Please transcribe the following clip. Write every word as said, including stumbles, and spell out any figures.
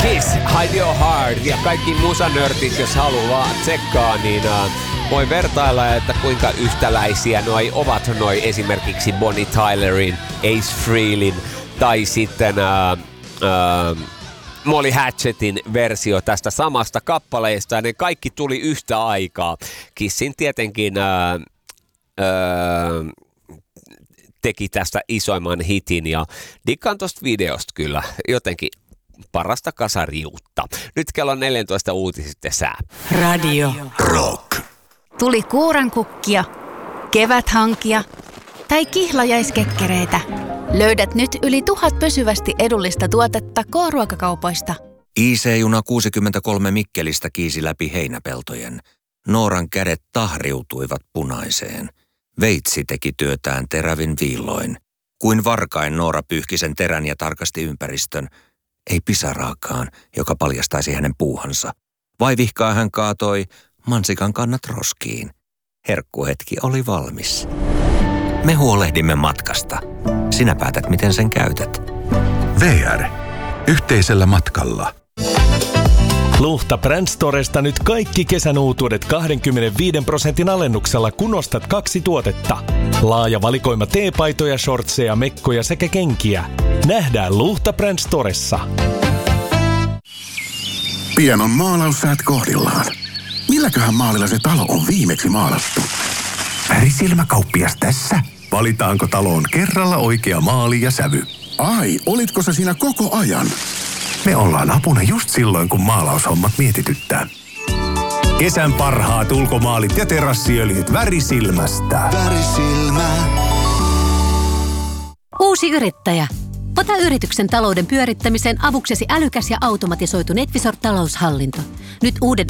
Kiss, Hide Your Heart ja kaikki musanörtit, jos haluaa tsekkaa, niin uh, voi vertailla, että kuinka yhtäläisiä noi ovat noi esimerkiksi Bonnie Tylerin, Ace Frehlin tai sitten uh, uh, Molly Hatchetin versio tästä samasta kappaleesta, ja ne kaikki tuli yhtä aikaa. Kissin tietenkin uh, uh, teki tästä isoimman hitin, ja dikkaan tosta videosta kyllä jotenkin parasta kasariutta. Nyt kello neljätoista uutiset sää. Radio Rock. Tuli kuurankukkia, keväthankia tai kihlajaiskekkereitä. Löydät nyt yli tuhat pysyvästi edullista tuotetta K-ruokakaupoista. I C-juna kuusikymmentäkolme Mikkelistä kiisi läpi heinäpeltojen. Nooran kädet tahriutuivat punaiseen. Veitsi teki työtään terävin viilloin. Kuin varkain Noora pyyhki sen terän ja tarkasti ympäristön. Ei pisaraakaan, joka paljastaisi hänen puuhansa. Vaivihkaa hän kaatoi mansikan kannat roskiin. Herkkuhetki oli valmis. Me huolehdimme matkasta. Sinä päätät, miten sen käytät. V R. Yhteisellä matkalla. Luhta Brand Storesta nyt kaikki kesän uutuudet kaksikymmentäviisi prosentin alennuksella, kun ostat kaksi tuotetta. Laaja valikoima teepaitoja, shortseja, mekkoja sekä kenkiä. Nähdään Luhta Brand Storessa. Pian on maalaussäät kohdillaan. Milläköhän maalilla se talo on viimeksi maalattu? Värisilmäkauppias tässä. Valitaanko taloon kerralla oikea maali ja sävy? Ai, olitko sä siinä koko ajan? Me ollaan apuna just silloin, kun maalaushommat mietityttää. Kesän parhaat ulkomaalit ja terassiöljyt Värisilmästä. Värisilmä. Uusi yrittäjä. Ota yrityksen talouden pyörittämiseen avuksesi älykäs ja automatisoitu Netvisor taloushallinto. Nyt uuden